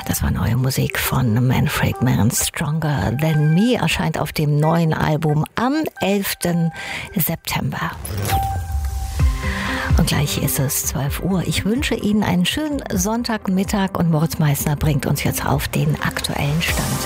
Das war neue Musik von Manfred Mann. Stronger Than Me erscheint auf dem neuen Album am 11. September. Und gleich ist es 12 Uhr. Ich wünsche Ihnen einen schönen Sonntagmittag und Moritz Meissner bringt uns jetzt auf den aktuellen Stand.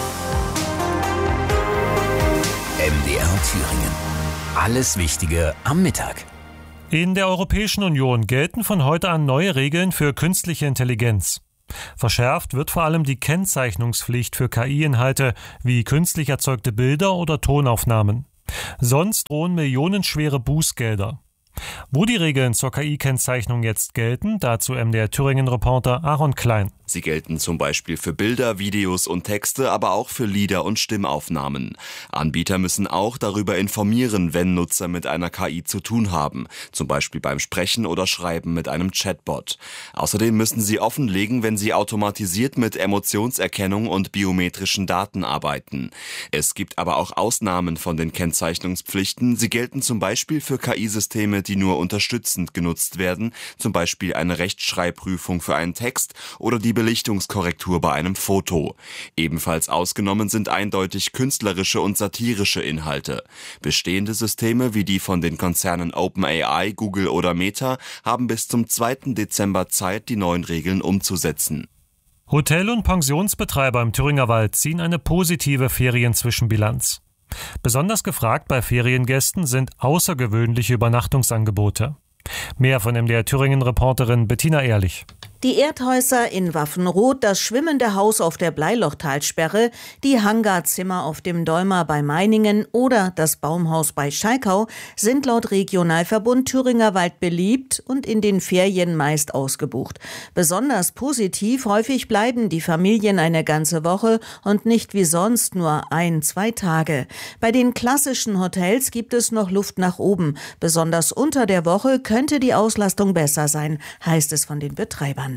MDR Thüringen. Alles Wichtige am Mittag. In der Europäischen Union gelten von heute an neue Regeln für künstliche Intelligenz. Verschärft wird vor allem die Kennzeichnungspflicht für KI-Inhalte wie künstlich erzeugte Bilder oder Tonaufnahmen. Sonst drohen millionenschwere Bußgelder. Wo die Regeln zur KI-Kennzeichnung jetzt gelten, dazu MDR Thüringen-Reporter Aaron Klein. Sie gelten zum Beispiel für Bilder, Videos und Texte, aber auch für Lieder und Stimmaufnahmen. Anbieter müssen auch darüber informieren, wenn Nutzer mit einer KI zu tun haben, zum Beispiel beim Sprechen oder Schreiben mit einem Chatbot. Außerdem müssen sie offenlegen, wenn sie automatisiert mit Emotionserkennung und biometrischen Daten arbeiten. Es gibt aber auch Ausnahmen von den Kennzeichnungspflichten. Sie gelten zum Beispiel für KI-Systeme, die nur unterstützend genutzt werden, zum Beispiel eine Rechtschreibprüfung für einen Text oder die Belichtungskorrektur bei einem Foto. Ebenfalls ausgenommen sind eindeutig künstlerische und satirische Inhalte. Bestehende Systeme wie die von den Konzernen OpenAI, Google oder Meta haben bis zum 2. Dezember Zeit, die neuen Regeln umzusetzen. Hotel- und Pensionsbetreiber im Thüringer Wald ziehen eine positive Ferienzwischenbilanz. Besonders gefragt bei Feriengästen sind außergewöhnliche Übernachtungsangebote. Mehr von MDR Thüringen-Reporterin Bettina Ehrlich. Die Erdhäuser in Waffenroth, das schwimmende Haus auf der Bleilochtalsperre, die Hangarzimmer auf dem Dolmer bei Meiningen oder das Baumhaus bei Schalkau sind laut Regionalverbund Thüringer Wald beliebt und in den Ferien meist ausgebucht. Besonders positiv, häufig bleiben die Familien eine ganze Woche und nicht wie sonst nur 1-2 Tage. Bei den klassischen Hotels gibt es noch Luft nach oben. Besonders unter der Woche könnte die Auslastung besser sein, heißt es von den Betreibern.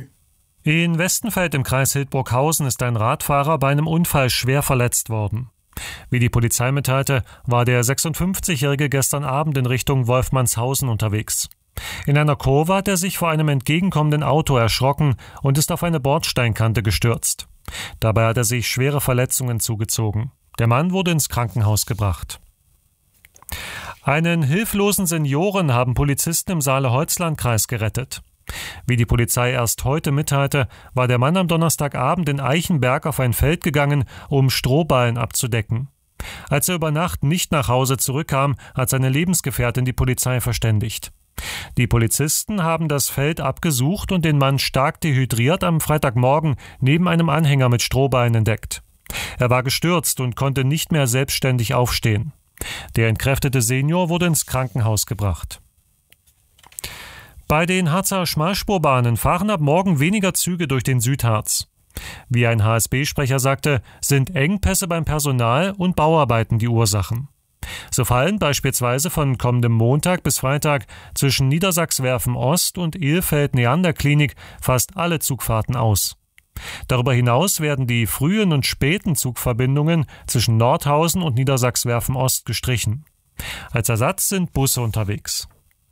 In Westenfeld im Kreis Hildburghausen ist ein Radfahrer bei einem Unfall schwer verletzt worden. Wie die Polizei mitteilte, war der 56-Jährige gestern Abend in Richtung Wolfmannshausen unterwegs. In einer Kurve hat er sich vor einem entgegenkommenden Auto erschrocken und ist auf eine Bordsteinkante gestürzt. Dabei hat er sich schwere Verletzungen zugezogen. Der Mann wurde ins Krankenhaus gebracht. Einen hilflosen Senioren haben Polizisten im Saale-Holzland-Kreis gerettet. Wie die Polizei erst heute mitteilte, war der Mann am Donnerstagabend in Eichenberg auf ein Feld gegangen, um Strohballen abzudecken. Als er über Nacht nicht nach Hause zurückkam, hat seine Lebensgefährtin die Polizei verständigt. Die Polizisten haben das Feld abgesucht und den Mann stark dehydriert am Freitagmorgen neben einem Anhänger mit Strohballen entdeckt. Er war gestürzt und konnte nicht mehr selbstständig aufstehen. Der entkräftete Senior wurde ins Krankenhaus gebracht. Bei den Harzer Schmalspurbahnen fahren ab morgen weniger Züge durch den Südharz. Wie ein HSB-Sprecher sagte, sind Engpässe beim Personal und Bauarbeiten die Ursachen. So fallen beispielsweise von kommendem Montag bis Freitag zwischen Niedersachswerfen-Ost und Ilfeld-Neander-Klinik fast alle Zugfahrten aus. Darüber hinaus werden die frühen und späten Zugverbindungen zwischen Nordhausen und Niedersachswerfen-Ost gestrichen. Als Ersatz sind Busse unterwegs.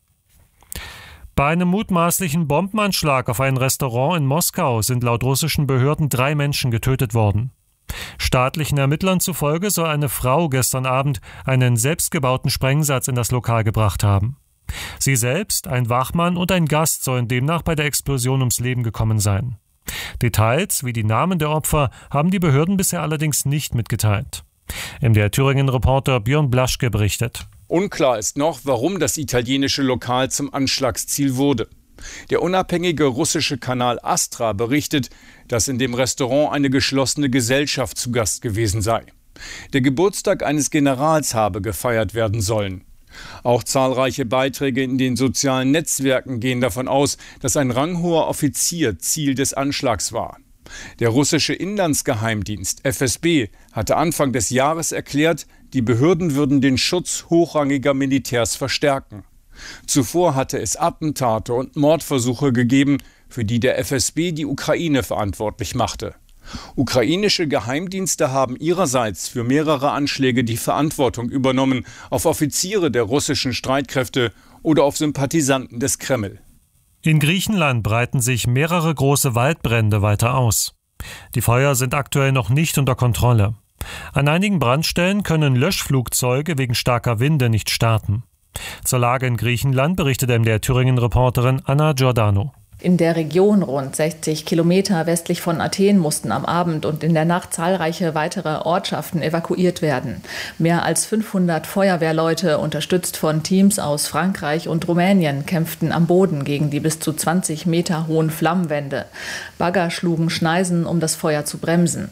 Bei einem mutmaßlichen Bombenanschlag auf ein Restaurant in Moskau sind laut russischen Behörden 3 Menschen getötet worden. Staatlichen Ermittlern zufolge soll eine Frau gestern Abend einen selbstgebauten Sprengsatz in das Lokal gebracht haben. Sie selbst, ein Wachmann und ein Gast sollen demnach bei der Explosion ums Leben gekommen sein. Details wie die Namen der Opfer haben die Behörden bisher allerdings nicht mitgeteilt. MDR Thüringen-Reporter Björn Blaschke berichtet. Unklar ist noch, warum das italienische Lokal zum Anschlagsziel wurde. Der unabhängige russische Kanal Astra berichtet, dass in dem Restaurant eine geschlossene Gesellschaft zu Gast gewesen sei. Der Geburtstag eines Generals habe gefeiert werden sollen. Auch zahlreiche Beiträge in den sozialen Netzwerken gehen davon aus, dass ein ranghoher Offizier Ziel des Anschlags war. Der russische Inlandsgeheimdienst FSB hatte Anfang des Jahres erklärt, die Behörden würden den Schutz hochrangiger Militärs verstärken. Zuvor hatte es Attentate und Mordversuche gegeben, für die der FSB die Ukraine verantwortlich machte. Ukrainische Geheimdienste haben ihrerseits für mehrere Anschläge die Verantwortung übernommen, auf Offiziere der russischen Streitkräfte oder auf Sympathisanten des Kreml. In Griechenland breiten sich mehrere große Waldbrände weiter aus. Die Feuer sind aktuell noch nicht unter Kontrolle. An einigen Brandstellen können Löschflugzeuge wegen starker Winde nicht starten. Zur Lage in Griechenland berichtet MDR Thüringen-Reporterin Anna Giordano. In der Region rund 60 Kilometer westlich von Athen mussten am Abend und in der Nacht zahlreiche weitere Ortschaften evakuiert werden. Mehr als 500 Feuerwehrleute, unterstützt von Teams aus Frankreich und Rumänien, kämpften am Boden gegen die bis zu 20 Meter hohen Flammenwände. Bagger schlugen Schneisen, um das Feuer zu bremsen.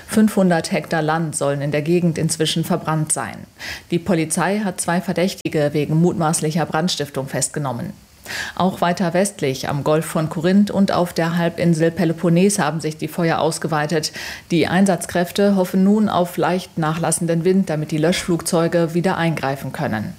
500 Hektar Land sollen in der Gegend inzwischen verbrannt sein. Die Polizei hat 2 Verdächtige wegen mutmaßlicher Brandstiftung festgenommen. Auch weiter westlich am Golf von Korinth und auf der Halbinsel Peloponnes haben sich die Feuer ausgeweitet. Die Einsatzkräfte hoffen nun auf leicht nachlassenden Wind, damit die Löschflugzeuge wieder eingreifen können.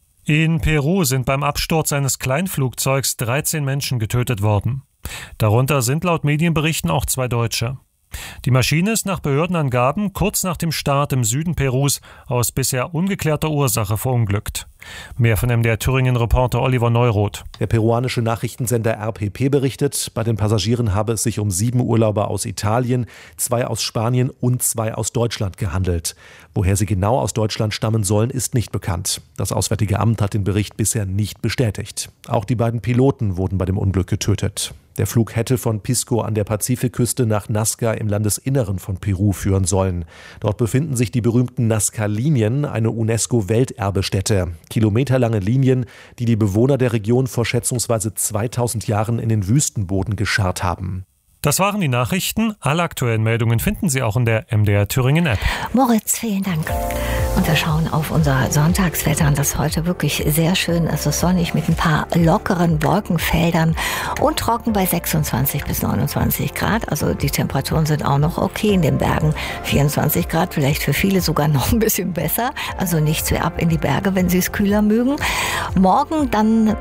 In Peru sind beim Absturz eines Kleinflugzeugs 13 Menschen getötet worden. Darunter sind laut Medienberichten auch 2 Deutsche. Die Maschine ist nach Behördenangaben kurz nach dem Start im Süden Perus aus bisher ungeklärter Ursache verunglückt. Mehr von MDR Thüringen-Reporter Oliver Neuroth. Der peruanische Nachrichtensender RPP berichtet, bei den Passagieren habe es sich um 7 Urlauber aus Italien, 2 aus Spanien und 2 aus Deutschland gehandelt. Woher sie genau aus Deutschland stammen sollen, ist nicht bekannt. Das Auswärtige Amt hat den Bericht bisher nicht bestätigt. Auch die beiden Piloten wurden bei dem Unglück getötet. Der Flug hätte von Pisco an der Pazifikküste nach Nazca im Landesinneren von Peru führen sollen. Dort befinden sich die berühmten Nazca-Linien, eine UNESCO-Welterbestätte. Kilometerlange Linien, die die Bewohner der Region vor schätzungsweise 2000 Jahren in den Wüstenboden gescharrt haben. Das waren die Nachrichten. Alle aktuellen Meldungen finden Sie auch in der MDR Thüringen App. Moritz, vielen Dank. Und wir schauen auf unser Sonntagswetter, das heute wirklich sehr schön ist. Es ist sonnig mit ein paar lockeren Wolkenfeldern und trocken bei 26 bis 29 Grad. Also die Temperaturen sind auch noch okay in den Bergen. 24 Grad, vielleicht für viele sogar noch ein bisschen besser. Also nicht zu ab in die Berge, wenn Sie es kühler mögen. Morgen dann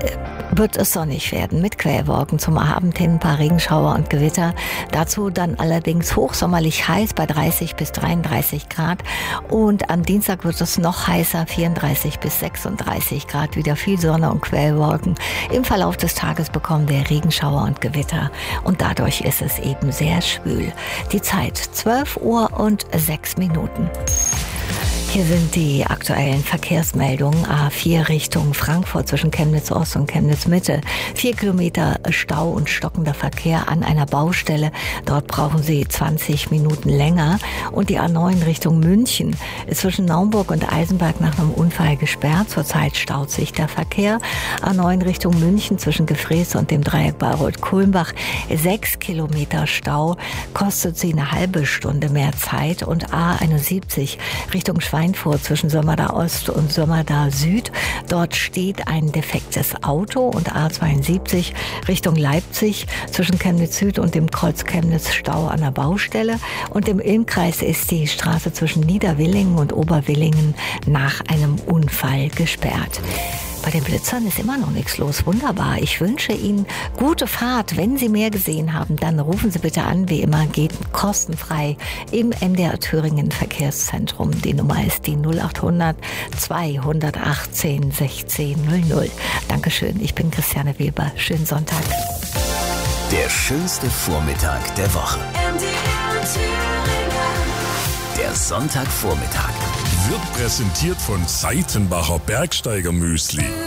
wird es sonnig werden mit Quellwolken, zum Abend hin ein paar Regenschauer und Gewitter. Dazu dann allerdings hochsommerlich heiß bei 30 bis 33 Grad. Und am Dienstag wird es noch heißer, 34 bis 36 Grad, wieder viel Sonne und Quellwolken. Im Verlauf des Tages bekommen wir Regenschauer und Gewitter. Und dadurch ist es eben sehr schwül. Die Zeit 12 Uhr und 6 Minuten. Hier sind die aktuellen Verkehrsmeldungen. A4 Richtung Frankfurt zwischen Chemnitz Ost und Chemnitz Mitte. 4 Kilometer Stau und stockender Verkehr an einer Baustelle. Dort brauchen Sie 20 Minuten länger. Und die A9 Richtung München ist zwischen Naumburg und Eisenberg nach einem Unfall gesperrt. Zurzeit staut sich der Verkehr. A9 Richtung München zwischen Gefrees und dem Dreieck Bayreuth-Kulmbach. 6 Kilometer Stau. Kostet Sie eine halbe Stunde mehr Zeit. Und A71 Richtung Schweinfurt zwischen Sömmerda Ost und Sömmerda Süd. Dort steht ein defektes Auto. Und A72 Richtung Leipzig zwischen Chemnitz Süd und dem Kreuz Chemnitz Stau an der Baustelle. Und im Ilmkreis ist die Straße zwischen Niederwillingen und Oberwillingen nach einem Unfall gesperrt. Bei den Blitzern ist immer noch nichts los. Wunderbar. Ich wünsche Ihnen gute Fahrt. Wenn Sie mehr gesehen haben, dann rufen Sie bitte an. Wie immer geht kostenfrei im MDR Thüringen Verkehrszentrum. Die Nummer ist die 0800 218 1600. Dankeschön. Ich bin Christiane Weber. Schönen Sonntag. Der schönste Vormittag der Woche. Der Sonntagvormittag wird präsentiert von Seitenbacher Bergsteiger Müsli.